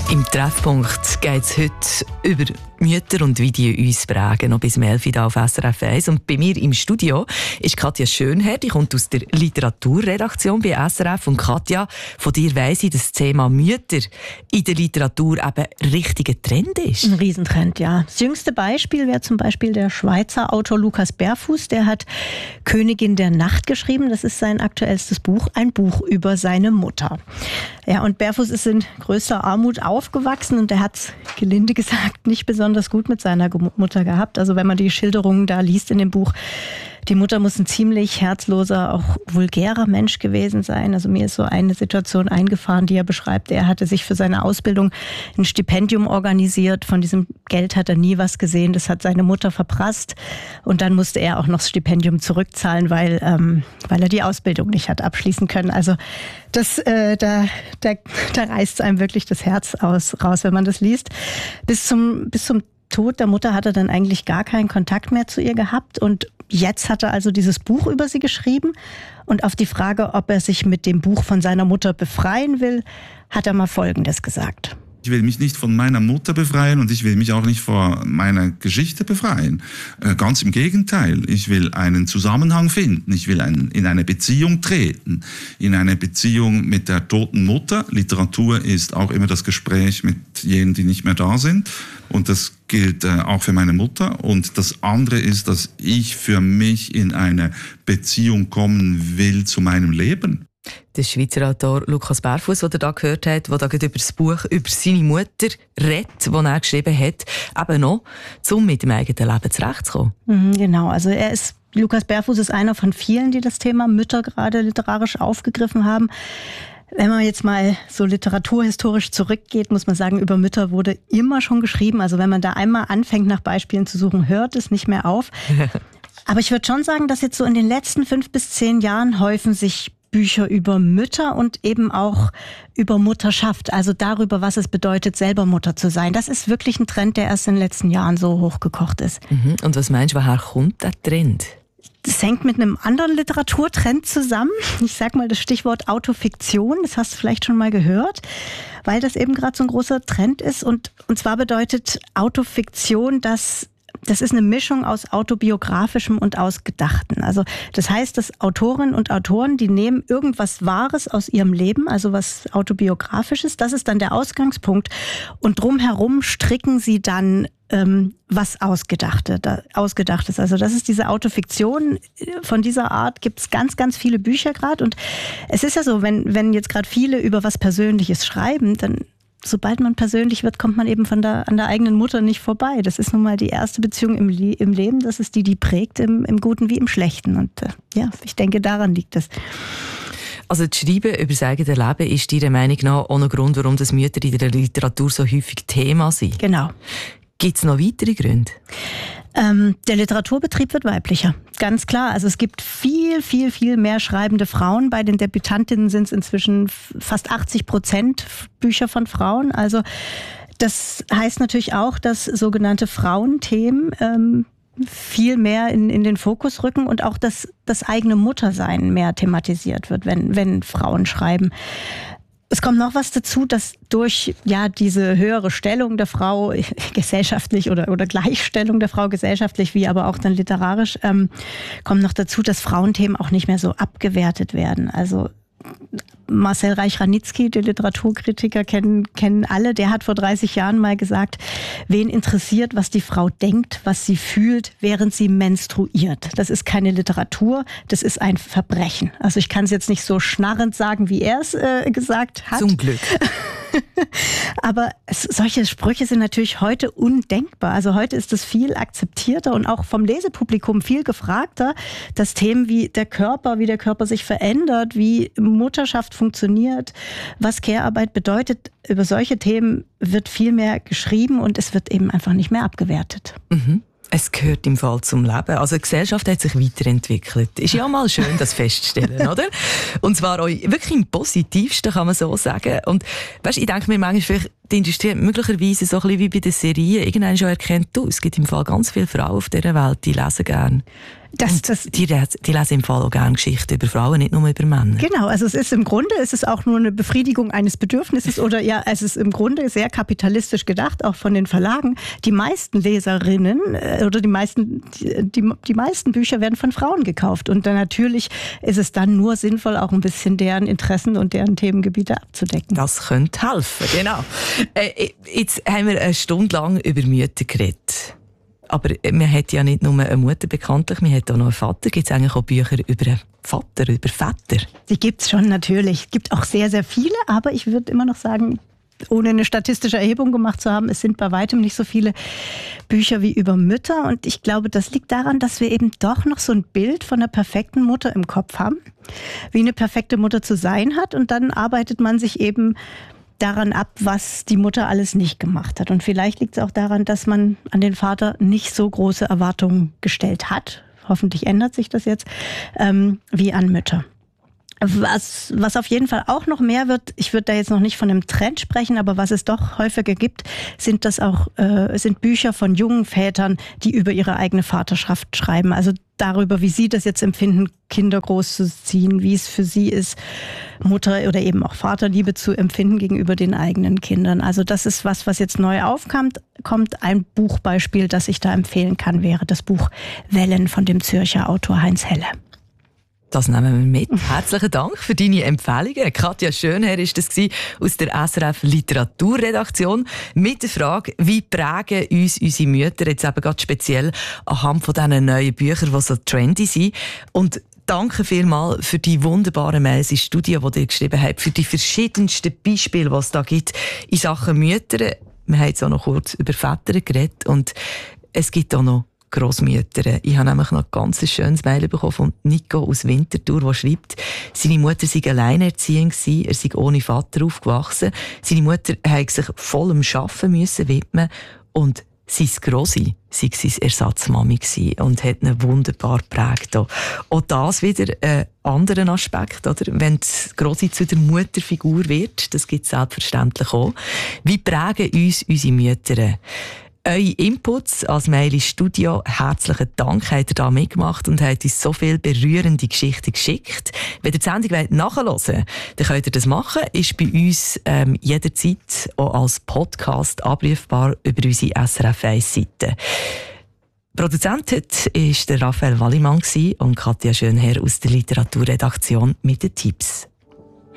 Im Treffpunkt geht es heute über Mütter und wie die uns prägen. Noch bis 11 Uhr auf SRF 1. Und bei mir im Studio ist Katja Schönherr. Die kommt aus der Literaturredaktion bei SRF. Und Katja, von dir weiss ich, dass das Thema Mütter in der Literatur eben richtiger Trend ist. Ein Riesentrend, ja. Das jüngste Beispiel wäre zum Beispiel der Schweizer Autor Lukas Berfuss. Der hat Königin der Nacht geschrieben. Das ist sein aktuellstes Buch, ein Buch über seine Mutter. Ja, und Berfuss ist in größter Armut aufgewachsen und er hat, gelinde gesagt, nicht besonders gut mit seiner Mutter gehabt. Also wenn man die Schilderungen da liest in dem Buch, die Mutter muss ein ziemlich herzloser, auch vulgärer Mensch gewesen sein. Also mir ist so eine Situation eingefahren, die er beschreibt. Er hatte sich für seine Ausbildung ein Stipendium organisiert. Von diesem Geld hat er nie was gesehen. Das hat seine Mutter verprasst. Und dann musste er auch noch das Stipendium zurückzahlen, weil er die Ausbildung nicht hat abschließen können. Also da reißt einem wirklich das Herz raus, wenn man das liest. Bis zum Tod der Mutter hat er dann eigentlich gar keinen Kontakt mehr zu ihr gehabt. Und jetzt hat er also dieses Buch über sie geschrieben. Und auf die Frage, ob er sich mit dem Buch von seiner Mutter befreien will, hat er mal Folgendes gesagt. Ich will mich nicht von meiner Mutter befreien und ich will mich auch nicht von meiner Geschichte befreien. Ganz im Gegenteil, ich will einen Zusammenhang finden. Ich will in eine Beziehung treten. In eine Beziehung mit der toten Mutter. Literatur ist auch immer das Gespräch mit jenen, die nicht mehr da sind. Und das gilt auch für meine Mutter. Und das andere ist, dass ich für mich in eine Beziehung kommen will zu meinem Leben. Der Schweizer Autor Lukas Berfuss, den ihr da gehört habt, der da über das Buch über seine Mutter redet, das er geschrieben hat, eben noch, um mit dem eigenen Leben zurechtzukommen. Genau, also Lukas Berfuss ist einer von vielen, die das Thema Mütter gerade literarisch aufgegriffen haben. Wenn man jetzt mal so literaturhistorisch zurückgeht, muss man sagen, über Mütter wurde immer schon geschrieben. Also wenn man da einmal anfängt, nach Beispielen zu suchen, hört es nicht mehr auf. Aber ich würde schon sagen, dass jetzt so in den letzten 5 bis 10 Jahren häufen sich Bücher über Mütter und eben auch über Mutterschaft, also darüber, was es bedeutet, selber Mutter zu sein. Das ist wirklich ein Trend, der erst in den letzten Jahren so hochgekocht ist. Und was meinst du, woher kommt der Trend? Das hängt mit einem anderen Literaturtrend zusammen. Ich sag mal das Stichwort Autofiktion, das hast du vielleicht schon mal gehört, weil das eben gerade so ein großer Trend ist. Und zwar bedeutet Autofiktion, das ist eine Mischung aus autobiografischem und aus Gedachten. Also das heißt, dass Autorinnen und Autoren, die nehmen irgendwas Wahres aus ihrem Leben, also was autobiografisches, das ist dann der Ausgangspunkt. Und drumherum stricken sie dann was Ausgedachtes. Also das ist diese Autofiktion. Von dieser Art gibt es ganz, ganz viele Bücher gerade. Und es ist ja so, wenn jetzt gerade viele über was Persönliches schreiben, dann sobald man persönlich wird, kommt man eben an der eigenen Mutter nicht vorbei. Das ist nun mal die erste Beziehung im Leben. Das ist die prägt im Guten wie im Schlechten. Und ich denke, daran liegt es. Also das Schreiben über das eigene Leben ist Ihrer Meinung nach auch ein Grund, warum das Mütter in der Literatur so häufig Thema sind? Genau. Gibt es noch weitere Gründe? Der Literaturbetrieb wird weiblicher. Ganz klar. Also es gibt viel, viel, viel mehr schreibende Frauen. Bei den Debütantinnen sind es inzwischen fast 80% Bücher von Frauen. Also das heißt natürlich auch, dass sogenannte Frauenthemen viel mehr in den Fokus rücken und auch das eigene Muttersein mehr thematisiert wird, wenn Frauen schreiben. Es kommt noch was dazu, dass durch diese höhere Stellung der Frau gesellschaftlich oder Gleichstellung der Frau gesellschaftlich, wie aber auch dann literarisch, kommt noch dazu, dass Frauenthemen auch nicht mehr so abgewertet werden. Also Marcel Reich-Ranitzky, der Literaturkritiker, kennen alle. Der hat vor 30 Jahren mal gesagt, wen interessiert, was die Frau denkt, was sie fühlt, während sie menstruiert. Das ist keine Literatur, das ist ein Verbrechen. Also ich kann es jetzt nicht so schnarrend sagen, wie er es gesagt hat. Zum Glück. Aber solche Sprüche sind natürlich heute undenkbar. Also heute ist es viel akzeptierter und auch vom Lesepublikum viel gefragter, dass Themen wie der Körper sich verändert, wie Mutterschaft funktioniert, was Care-Arbeit bedeutet. Über solche Themen wird viel mehr geschrieben und es wird eben einfach nicht mehr abgewertet. Es gehört im Fall zum Leben. Also die Gesellschaft hat sich weiterentwickelt. Ist ja mal schön, das festzustellen, oder? Und zwar auch wirklich im Positivsten, kann man so sagen. Und weißt, ich denke mir manchmal, vielleicht die Industrie hat möglicherweise so ein bisschen wie bei den Serien irgendwann schon erkennt, es gibt im Fall ganz viele Frauen auf dieser Welt, die lesen gerne. Die lesen im Fall auch gerne Geschichten über Frauen, nicht nur über Männer. Genau, also es ist auch nur eine Befriedigung eines Bedürfnisses oder ja, es ist im Grunde sehr kapitalistisch gedacht, auch von den Verlagen. Die meisten Leserinnen oder die meisten Bücher werden von Frauen gekauft und dann natürlich ist es dann nur sinnvoll, auch ein bisschen deren Interessen und deren Themengebiete abzudecken. Das könnte helfen, genau. Jetzt haben wir eine Stunde lang über Mütter geredet. Aber man hat ja nicht nur eine Mutter bekanntlich, man hat auch noch einen Vater. Gibt es eigentlich auch Bücher über einen Vater, über Väter? Die gibt es schon natürlich. Es gibt auch sehr, sehr viele, aber ich würde immer noch sagen, ohne eine statistische Erhebung gemacht zu haben, es sind bei weitem nicht so viele Bücher wie über Mütter. Und ich glaube, das liegt daran, dass wir eben doch noch so ein Bild von einer perfekten Mutter im Kopf haben, wie eine perfekte Mutter zu sein hat. Und dann arbeitet man sich eben daran ab, was die Mutter alles nicht gemacht hat. Und vielleicht liegt es auch daran, dass man an den Vater nicht so große Erwartungen gestellt hat. Hoffentlich ändert sich das jetzt, wie an Mütter. Was auf jeden Fall auch noch mehr wird, ich würde da jetzt noch nicht von einem Trend sprechen, aber was es doch häufiger gibt, sind Bücher von jungen Vätern, die über ihre eigene Vaterschaft schreiben. Also darüber, wie sie das jetzt empfinden, Kinder großzuziehen, wie es für sie ist, Mutter oder eben auch Vaterliebe zu empfinden gegenüber den eigenen Kindern. Also das ist was jetzt neu aufkommt. Ein Buchbeispiel, das ich da empfehlen kann, wäre das Buch Wellen von dem Zürcher Autor Heinz Helle. Das nehmen wir mit. Herzlichen Dank für deine Empfehlungen. Katja Schönherr war das aus der SRF Literaturredaktion mit der Frage, wie prägen uns unsere Mütter jetzt eben gerade speziell anhand von diesen neuen Büchern, die so trendy sind. Und danke vielmals für die wunderbaren Mails ins Studio, die ihr geschrieben habt, für die verschiedensten Beispiele, die es da gibt in Sachen Mütter. Wir haben jetzt auch noch kurz über Väter geredet und es gibt auch noch Grossmütter. Ich habe nämlich noch ein ganz schönes Mail bekommen von Nico aus Winterthur, der schreibt, seine Mutter sei alleinerziehend gewesen, er sei ohne Vater aufgewachsen. Seine Mutter musste sich voll dem Arbeiten widmen und sein Grossi sei seine Ersatzmami gewesen und hat ihn wunderbar geprägt. Auch das wieder ein anderer Aspekt, oder? Wenn das Grossi zu der Mutterfigur wird, das gibt es selbstverständlich auch. Wie prägen uns unsere Mütter? Eure Inputs als Mail ins Studio, herzlichen Dank, habt ihr da mitgemacht und habt uns so viele berührende Geschichten geschickt. Wenn ihr die Sendung nachhören wollt, dann könnt ihr das machen. Ist bei uns jederzeit auch als Podcast abrufbar über unsere SRF 1-Seite. Produzent heute war der Raphael Wallimann und Katja Schönherr aus der Literaturredaktion mit den Tipps.